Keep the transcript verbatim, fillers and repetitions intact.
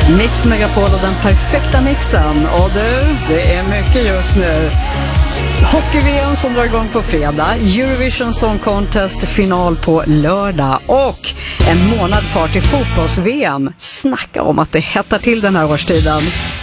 Mix Megapol och den perfekta mixen. Och du, det är mycket just nu. Hockey-V M som drar igång på fredag. Eurovision Song Contest final på lördag. Och en månad kvar till fotbolls-V M. Snacka om att det hettar till den här årstiden.